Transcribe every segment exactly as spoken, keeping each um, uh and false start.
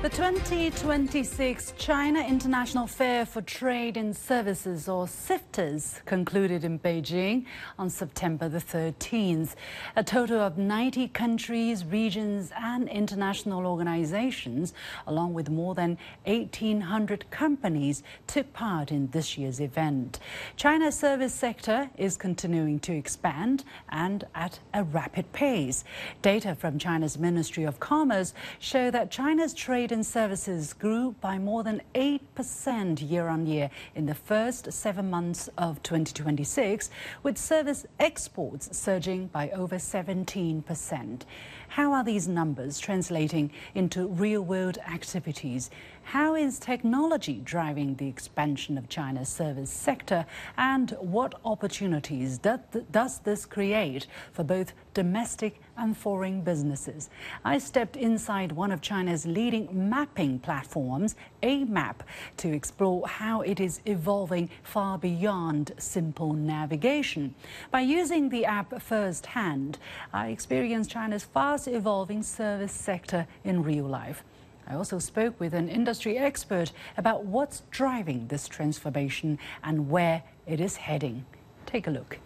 The twenty twenty-six China International Fair for Trade and Services, or CIFTAS, concluded in Beijing on September the thirteenth. A total of ninety countries, regions and international organizations, along with more than eighteen hundred companies, took part in this year's event. China's service sector is continuing to expand and at a rapid pace. Data from China's Ministry of Commerce show that China's trade and services grew by more than eight percent year on year in the first seven months of twenty twenty-six, with service exports surging by over seventeen percent. How are these numbers translating into real-world activities? How is technology driving the expansion of China's service sector? And what opportunities does this create for both domestic and foreign businesses? I stepped inside one of China's leading mapping platforms, A Map, to explore how it is evolving far beyond simple navigation. By using the app firsthand, I experienced China's fast evolving service sector in real life. I also spoke with an industry expert about what's driving this transformation and where it is heading. Take a look.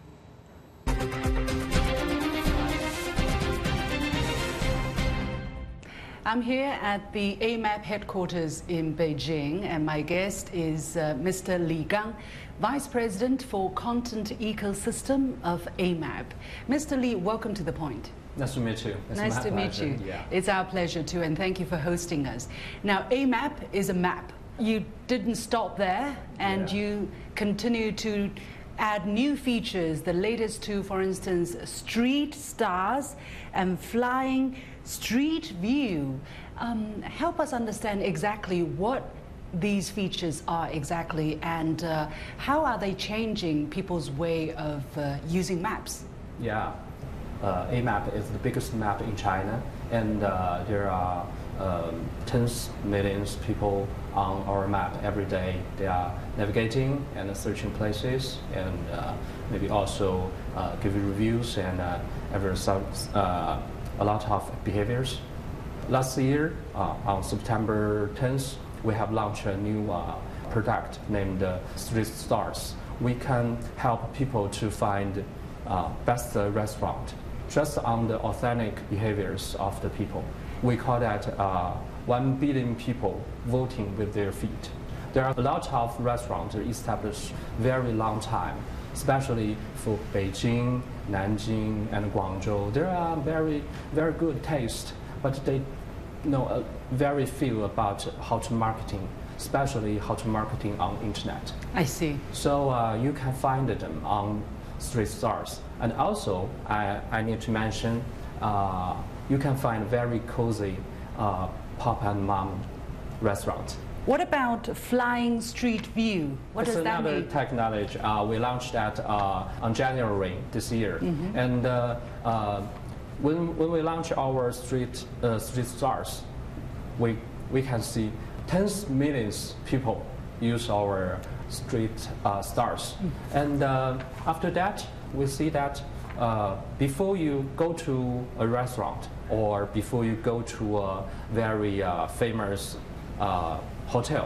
I'm here at the A Map headquarters in Beijing, and my guest is uh, Mister Li Gang, Vice President for Content Ecosystem of A Map. Mister Li, welcome to The Point. Nice to meet you. It's nice to meet you. Yeah. It's our pleasure too, and thank you for hosting us. Now, A Map is a map. You didn't stop there, and yeah. you continue to add new features, the latest two, for instance, Street Stars and Flying Street View. Um, help us understand exactly what these features are exactly, and uh, how are they changing people's way of uh, using maps? Yeah. Uh, A Map is the biggest map in China, and uh, there are um, tens of millions of people on our map every day. They are navigating and searching places, and uh, maybe also uh, giving reviews and uh, ever some, uh, a lot of behaviors. Last year, uh, on September tenth, we have launched a new uh, product named uh, Street Stars. We can help people to find uh, best uh, restaurant just on the authentic behaviors of the people. We call that uh, one billion people voting with their feet. There are a lot of restaurants established very long time, especially for Beijing, Nanjing, and Guangzhou. There are very, very good taste, but they know uh, very few about how to marketing, especially how to marketing on internet. I see. So uh, you can find them on Street Stars. And also, I, I need to mention, uh, you can find very cozy uh, pop and mom restaurant. What about Flying Street View? What it's does that mean? Another technology. Uh, we launched that uh, on January this year. Mm-hmm. And uh, uh, when, when we launch our Street, uh, street Stars, we, we can see tens of millions of people use our Street uh, Stars. Mm. And uh, after that, we see that uh, before you go to a restaurant or before you go to a very uh, famous uh, hotel,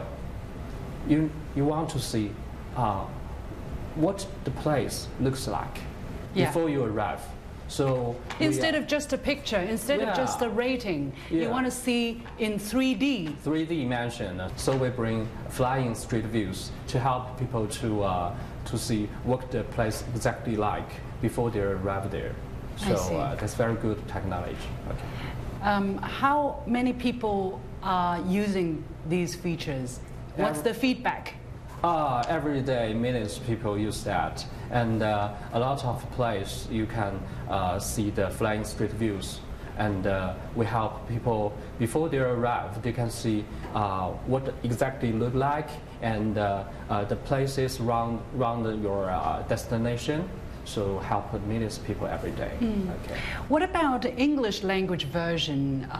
you, you want to see uh, what the place looks like yeah. before you arrive. So instead we, uh, of just a picture, instead yeah. of just a rating, yeah. you want to see in three D. three D dimension. So we bring flying street views to help people to uh, to see what the place exactly like before they arrive there. So uh, that's very good technology. Okay. Um, how many people are using these features? What's the feedback? Uh, every day, millions of people use that, and uh, a lot of places you can uh, see the flying street views. And uh, we help people before they arrive. They can see uh, what exactly look like and uh, uh, the places around around your uh, destination. So help millions of people every day. Mm. Okay. What about English language version?